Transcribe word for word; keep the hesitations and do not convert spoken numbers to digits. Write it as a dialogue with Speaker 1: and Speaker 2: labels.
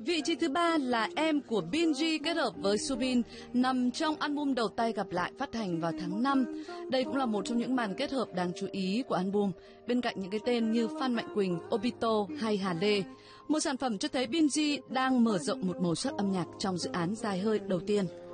Speaker 1: Vị trí thứ ba là Em của Binz kết hợp với Subin, nằm trong album đầu tay gặp lại phát hành vào tháng năm. Đây cũng là một trong những màn kết hợp đáng chú ý của album, bên cạnh những cái tên như Phan Mạnh Quỳnh, Obito hay Hà Lê. Một sản phẩm cho thấy Binz đang mở rộng một màu sắc âm nhạc trong dự án dài hơi đầu tiên.